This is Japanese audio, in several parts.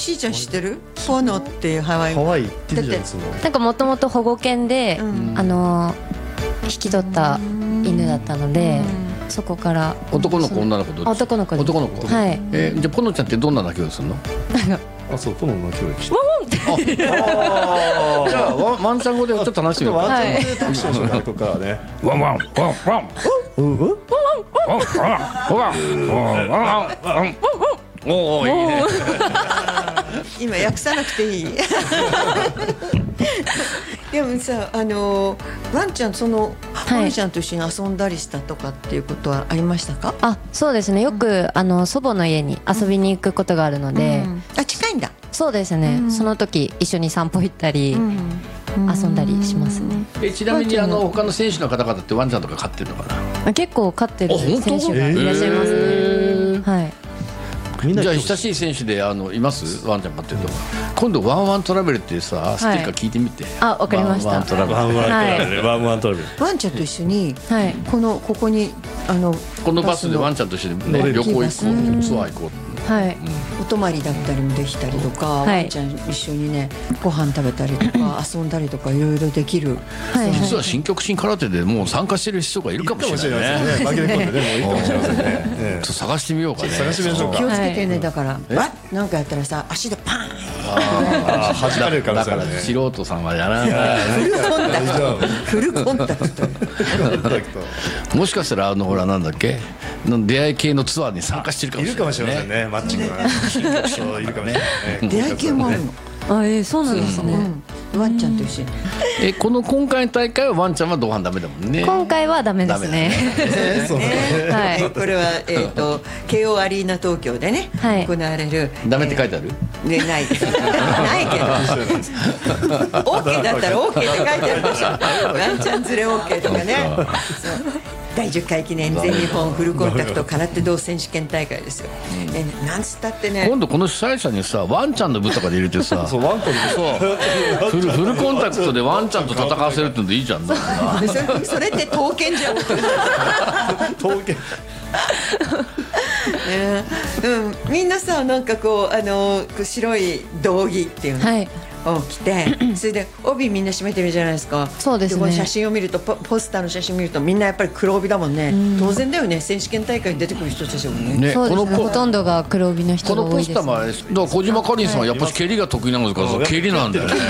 しーちゃん知ってる？ポノっていうハワイ行ってるじゃないですか。 なんかもともと保護犬で、引き取った犬だったので、そこから男の子女の子どっち？ 男の子です。 男の子。 はい。 じゃあポノちゃんってどんな鳴き声するの？ そう、ポノの鳴き声でした。 じゃあワンちゃん語でちょっと話してみようか。 ワンちゃん語でタクシーの人がとかね。 ワンワンワンワンワンおおいいね。 今訳さなくていい。でもさ、ワンちゃんワンちゃんと一緒に遊んだりしたとかっていうことはありましたか？ そうですね。よく祖母の家に遊びに行くことがあるので、 近いんだ。 そうですね。その時一緒に散歩行ったり遊んだりしますね。 ちなみに他の選手の方々ってワンちゃんとか飼ってるのかな？ 結構飼ってる選手がいらっしゃいますね。はい。 じゃあ親しい選手でいます？ワンちゃん飼ってると。今度ワンワントラベルってさ、知ってるか聞いてみて。 わかりました。 ワンワントラベル。ワンワントラベル。 ワンちゃんと一緒にここにこのバスでワンちゃんと一緒に旅行行こう、ツアー行こう。 お泊まりだったりもできたりとか、ワンちゃん一緒にねご飯食べたりとか遊んだりとかいろいろできる。 実は新極真空手でもう参加してる人がいるかもしれないね。 紛れ込んでね、もういいかもしれませんね。 ちょっと探してみようかね。 探してみましょうか。 気をつけてね。だからなんかやったらさ、足でパーン。 弾かれる可能性あるね。 素人さんはやらない。 フルコンタクト。 もしかしたらほらなんだっけ、出会い系のツアーに参加してるかもしれない。 いるかもしれませんね。マッチングが。そういるかもね。 出会い系もあるの。 そうなんですね。 ワンちゃんと一緒に。 今回の大会はワンちゃんは同伴ダメだもんね。 今回はダメですね。 はい。これは京王アリーナ東京でね行われる。 ダメって書いてある？ ない。ないけど。OK だったら OK って書いてあるでしょ。ワンちゃん連れ OK とかね。第10回記念全日本フルコンタクト空手道選手権大会ですよ。なんつったってね。 今度この主催者にさ、ワンちゃんの部とかで入れてさ、 そうワンコにフルコンタクトでワンちゃんと戦わせるってのでいいじゃん。 それって刀剣じゃん。 刀剣。 みんなさ、なんかこう白い道着っていうのを着て、それで帯みんな締めてるじゃないですか。 そうですね。 この写真を見ると、ポスターの写真見るとみんなやっぱり黒帯だもんね。当然だよね。選手権大会に出てくる人たちだもんね。 そうですね。ほとんどが黒帯の人が多いです。 このポスターもあれです。だから小島かりんさんはやっぱり蹴りが得意なのか、蹴りなんだよね。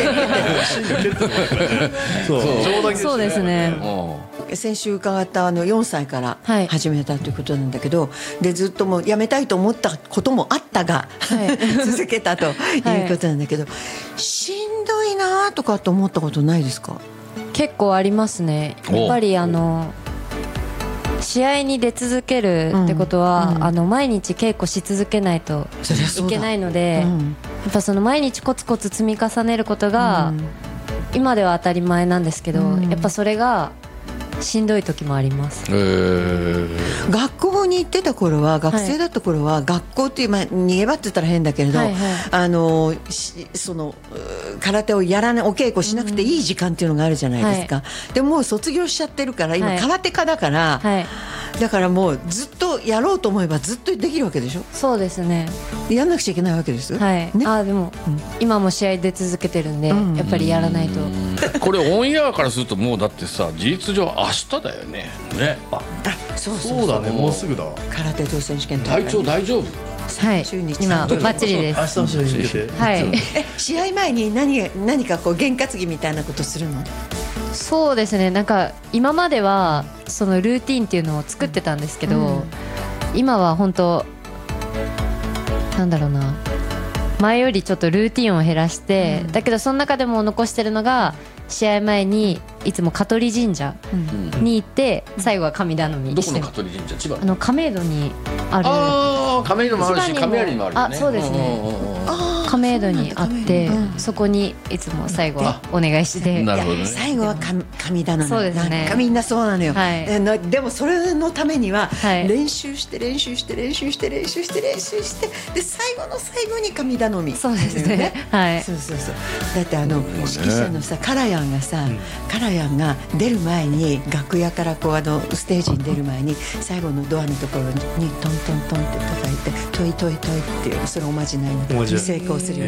そうですね。 先週伺った4歳から始めたということなんだけど、でずっともうやめたいと思ったこともあったが、続けたということなんだけど、しんどいなとかと思ったことないですか？ 結構ありますね。やっぱり試合に出続けるってことは、毎日稽古し続けないといけないので、やっぱその毎日コツコツ積み重ねることが、今では当たり前なんですけど、やっぱそれがしんどい時もあります。 学校に行ってた頃は、学生だった頃は、学校っていう、逃げ場って言ったら変だけれど、その空手をやらない、お稽古しなくていい時間っていうのがあるじゃないですか。でももう卒業しちゃってるから、今空手家だから、だからもうずっとやろうと思えばずっとできるわけでしょ。 そうですね。 やんなくちゃいけないわけです。 でも、今も試合出続けてるんで、やっぱりやらないと。 これオンエアからするともうだってさ、事実上明日だよね。 そうだね。もうすぐだ。 空手道選手権大会。 体調大丈夫？ 今バッチリです。 明日の試合に向けて。 試合前に何かこう験担ぎみたいなことするの？ そうですね。なんか今まではそのルーティンっていうのを作ってたんですけど、今は本当なんだろうな、前よりちょっとルーティンを減らして、だけどその中でも残してるのが、試合前にいつも香取神社に行って、最後は神頼み。 どこの香取神社？千葉？ 亀戸にある。 亀戸もあるし、亀有にもあるよね。 そうですね。亀戸にあって、そこにいつも最後はお願いして。 なるほどね。 最後は神頼み。 そうですね。 なんかみんなそうなのよ。でもそれのためには練習して練習して練習して練習して練習して、で最後の最後に神頼み。 そうですね。はい。 そう。だって指揮者のさ、カラヤンが出る前に、楽屋からこうステージに出る前に、最後のドアのところにトントントンって叩いて、トイトイトイっていう、それおまじないの成功す